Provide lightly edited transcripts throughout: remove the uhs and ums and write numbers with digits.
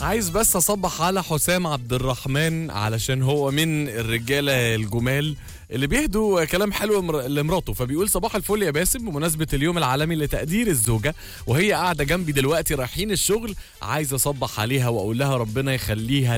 عايز بس اصبح على حسام عبد الرحمن علشان هو من الرجاله الجمال اللي بيهدوا كلام حلو لمراته. فبيقول صباح الفل يا باسم، بمناسبه اليوم العالمي لتقدير الزوجه وهي قاعده جنبي دلوقتي رايحين الشغل، عايز اصبح عليها واقول لها ربنا يخليها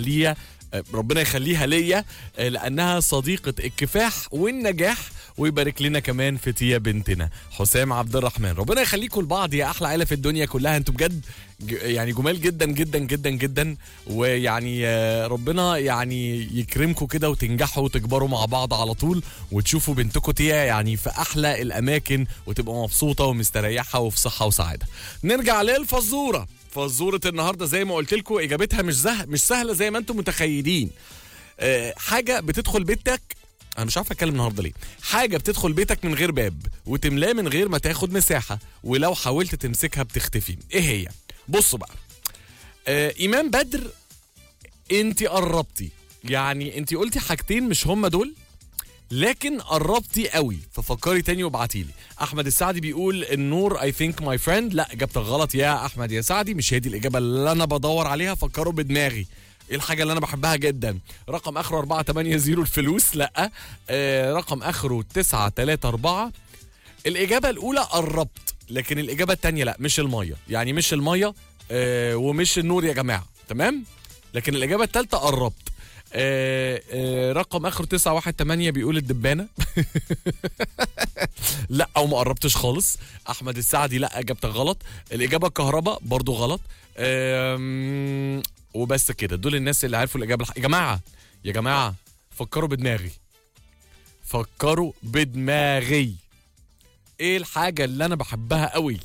ليا لانها صديقه الكفاح والنجاح، ويبارك لنا كمان في تيا بنتنا. حسام عبد الرحمن، ربنا يخليكم لبعض يا احلى عيله في الدنيا كلها، انتوا بجد يعني جمال جدا جدا جدا جدا، ويعني ربنا يعني يكرمكم كده وتنجحوا وتكبروا مع بعض على طول، وتشوفوا بنتكم تيا يعني في احلى الاماكن وتبقى مبسوطه ومستريحه وفي صحه وسعاده. نرجع للفزوره. فزوره النهارده زي ما قلت لكم اجابتها مش سهله زي ما انتم متخيلين. حاجه بتدخل بيتك، انا مش عارف اتكلم النهارده ليه. حاجه بتدخل بيتك من غير باب وتملاه من غير ما تاخد مساحه، ولو حاولت تمسكها بتختفي. ايه هي؟ بصوا بقى. ايمان بدر، انت قربتي، يعني انت قلتي حاجتين مش هم دول لكن قربتي قوي، ففكري تاني وابعتيلي. احمد السعدي بيقول النور I think my friend. لا، اجابتك غلط يا احمد يا سعدي، مش هي دي الاجابه اللي انا بدور عليها. فكروا بدماغي، ايه الحاجه اللي انا بحبها جدا؟ رقم اخره 480 الفلوس؟ لا. رقم اخره 934. الاجابه الاولى قربت، لكن الاجابه الثانيه لا، مش الميه، يعني مش الميه ومش النور يا جماعه، تمام؟ لكن الاجابه الثالثه قربت. رقم اخره 918 بيقول الدبانه. لا، او ما قربتش خالص. احمد السعدي لا، اجابتك غلط. الاجابه الكهرباء برضو غلط. وبس كده، دول الناس اللي عارفوا الاجابه يا جماعه فكروا بدماغي. ايه الحاجه اللي انا بحبها قوي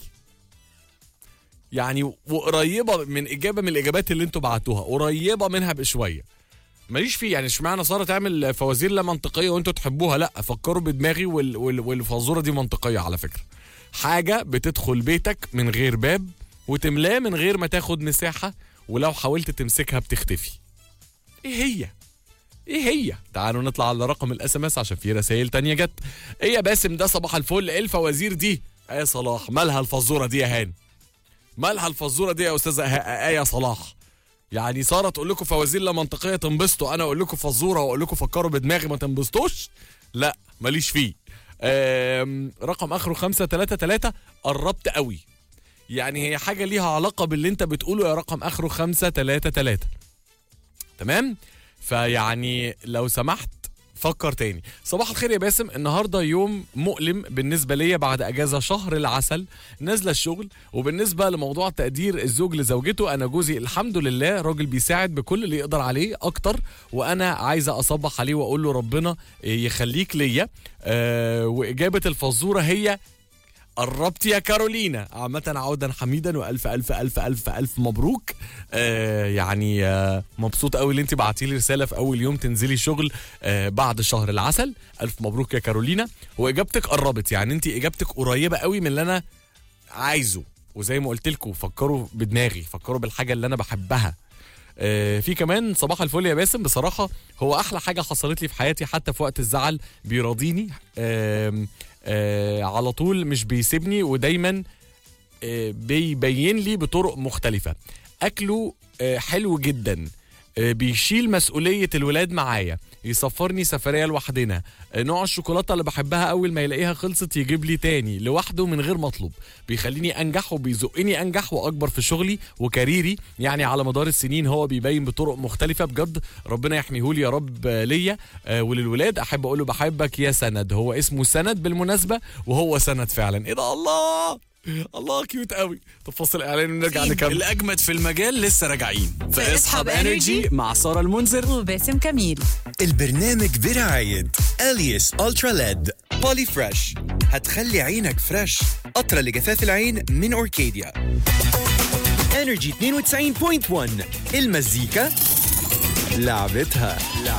يعني، وقريبه من اجابه من الاجابات اللي انتوا بعتوها، قريبه منها بشويه، ماليش فيه يعني. اشمعنى ساره تعمل فوازير لا منطقيه وانتوا تحبوها؟ لا، فكروا بدماغي. والفزوره دي منطقيه على فكره. حاجه بتدخل بيتك من غير باب وتملاه من غير ما تاخد مساحه، ولو حاولت تمسكها بتختفي. ايه هي؟ تعالوا نطلع على رقم الSMS عشان في رسائل تانية جت. ايه يا باسم ده؟ صباح الفل. ايه الفوازير دي؟ ايه صلاح، مالها الفزوره دي يا هاني؟ مالها الفزوره دي يا استاذه ايه صلاح؟ يعني ساره تقول لكم فوازير لا منطقيه تنبسطوا، انا اقول لكم فزوره واقول لكم فكروا بدماغي ما تنبسطوش؟ لا، ماليش فيه. رقم اخره 533. قربت قوي، يعني هي حاجه ليها علاقه باللي انت بتقوله يا رقم اخره 533. تمام؟ فيعني لو سمحت فكر تاني. صباح الخير يا باسم، النهارده يوم مؤلم بالنسبه ليا بعد اجازه شهر العسل، نازله الشغل. وبالنسبه لموضوع تقدير الزوج لزوجته، انا جوزي الحمد لله راجل بيساعد بكل اللي يقدر عليه اكتر، وانا عايزه اصبح عليه واقول له ربنا يخليك ليا. واجابه الفزوره هي قربت يا كارولينا. عامة عودا حميدا والف الف الف الف الف مبروك. يعني مبسوط قوي اللي انت بعتي لي رساله في اول يوم تنزلي شغل بعد شهر العسل. الف مبروك يا كارولينا. واجابتك قربت، يعني انت اجابتك قريبه قوي من اللي انا عايزه. وزي ما قلت لكم فكروا بدماغي، فكروا بالحاجه اللي انا بحبها. في كمان صباح الفل يا باسم، بصراحه هو احلى حاجه حصلت لي في حياتي، حتى في وقت الزعل بيراضيني على طول، مش بيسيبني، ودايما بيبين لي بطرق مختلفة. أكله حلو جدا، بيشيل مسؤولية الولاد معايا، يسفرني سفرية لوحدنا. نوع الشوكولاتة اللي بحبها أول ما يلاقيها خلصت يجيب لي تاني لوحده من غير مطلوب. بيخليني أنجح وبيزقني أنجح وأكبر في شغلي وكاريري، يعني على مدار السنين هو بيبين بطرق مختلفة. بجد ربنا يحميهولي يا رب ليا وللولاد. أحب أقوله بحبك يا سند. هو اسمه سند بالمناسبة، وهو سند فعلا. إيه ده؟ الله كيوت قوي. طب فاصل اعلان ونرجع نكمل. الاجمد في المجال لسه راجعين في اصحاب انرجي مع ساره المنذر وباسم كميل. البرنامج برعاية اليس الترا ليد بولي فريش، هتخلي عينك فريش. قطرة لجفاف العين من اوركيديا. انرجي 92.1 المزيكا لعبتها.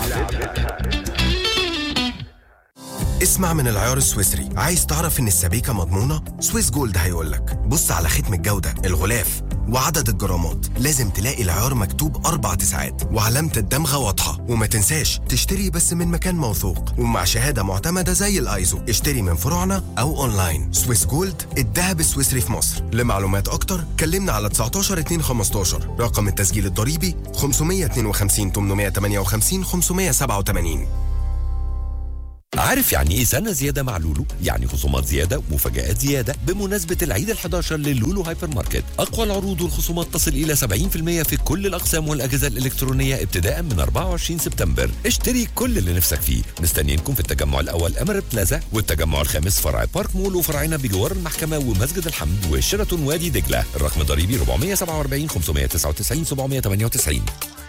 اسمع من العيار السويسري. عايز تعرف ان السبيكة مضمونة؟ سويس جولد هيقولك بص على ختم الجودة، الغلاف، وعدد الجرامات. لازم تلاقي العيار مكتوب 4 تسعات وعلامة الدمغة واضحة. وما تنساش تشتري بس من مكان موثوق ومع شهادة معتمدة زي الايزو. اشتري من فروعنا أو أونلاين. سويس جولد، الذهب السويسري في مصر. لمعلومات أكتر كلمنا على 19-215. رقم التسجيل الضريبي 552 858 587. عارف يعني ايه سنة زيادة مع لولو؟ يعني خصومات زيادة ومفاجآت زيادة بمناسبة العيد ال11 للولو هايبر ماركت. أقوى العروض والخصومات تصل إلى 70% في كل الأقسام والأجهزة الإلكترونية ابتداء من 24 سبتمبر. اشتري كل اللي نفسك فيه. مستنيينكم في التجمع الأول أمير بلازا، والتجمع الخامس فرع بارك مول وفرعنا بجوار المحكمة ومسجد الحمد وشيراتون وادي دجلة. الرقم الضريبي 447 599 798.